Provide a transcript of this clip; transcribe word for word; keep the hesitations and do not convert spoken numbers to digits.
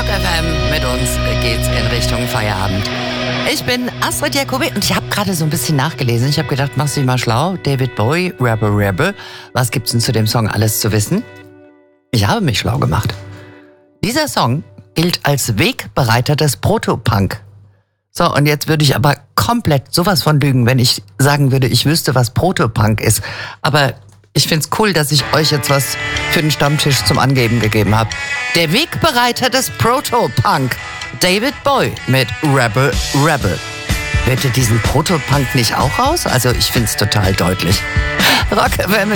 Rock F M, mit uns geht's in Richtung Feierabend. Ich bin Astrid Jacobi und ich habe gerade so ein bisschen nachgelesen. Ich habe gedacht, machst du dich mal schlau. David Bowie, Rebel Rebel. Was gibt's denn zu dem Song alles zu wissen? Ich habe mich schlau gemacht. Dieser Song gilt als Wegbereiter des Proto-Punk. So, und jetzt würde ich aber komplett sowas von lügen, wenn ich sagen würde, ich wüsste, was Proto-Punk ist. Aber ich find's cool, dass ich euch jetzt was für den Stammtisch zum Angeben gegeben habe. Der Wegbereiter des Proto-Punk. David Bowie mit Rebel Rebel. Hört ihr diesen Proto-Punk nicht auch raus? Also ich find's total deutlich. Rock F M